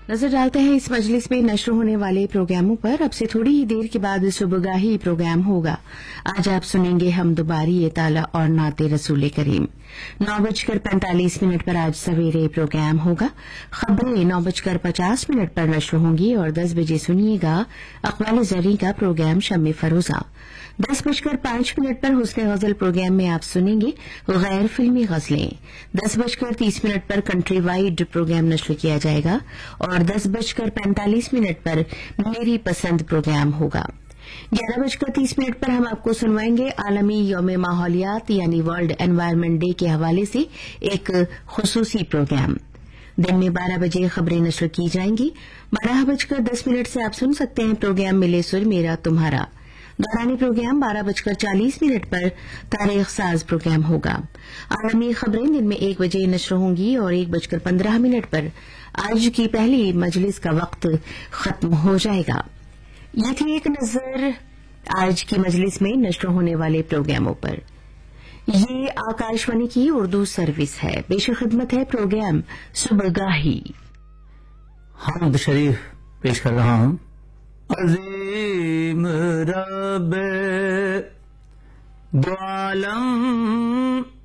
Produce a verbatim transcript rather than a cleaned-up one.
नजर डालते हैं इस मजलिस में नश्र होने वाले प्रोग्रामों पर। अब से थोड़ी ही देर के बाद सुबहगाही प्रोग्राम होगा। आज आप सुनेंगे हम दुबारी ताला और नाते रसूल करीम। नौ बजकर पैंतालीस मिनट पर आज सवेरे प्रोग्राम होगा। खबरें नौ बजकर पचास मिनट पर नश्र होंगी और दस बजे सुनिएगा अक़वाल ज़री का प्रोग्राम शम्मे फरोजा। दस बजकर पांच मिनट पर हुस्ने गजल प्रोग्राम में आप सुनेंगे गैर फिल्मी गजलें। दस बजकर तीस मिनट पर कंट्री वाइड प्रोग्राम नश्र किया जाएगा और दस बजकर पैंतालीस मिनट पर मेरी पसंद प्रोग्राम होगा। ग्यारह बजकर तीस मिनट पर हम आपको सुनवाएंगे आलमी यौम माहौलियात यानी वर्ल्ड एनवायरनमेंट डे के हवाले से एक खुसूसी प्रोग्राम। दिन में बारह बजे खबरें नश्र की जाएंगी। बारह बजकर दस मिनट से आप सुन सकते हैं प्रोग्राम मिले सुर मेरा तुम्हारा। दौरानी प्रोग्राम बारह बजकर चालीस मिनट पर तारीख साज प्रोग्राम होगा। आलमी खबरें दिन में एक बजे नश्र होंगी और एक बजकर पंद्रह मिनट पर आज की पहली मजलिस का वक्त खत्म हो जाएगा। ये थी एक नजर आज की मजलिस में नश्र होने वाले प्रोग्रामों पर। ये आकाशवाणी की उर्दू सर्विस है। पेश खिदमत है प्रोग्राम सुबहगाही। हमद शरीफ पेश कर रहा हूं। अज़ीम रब दो आलम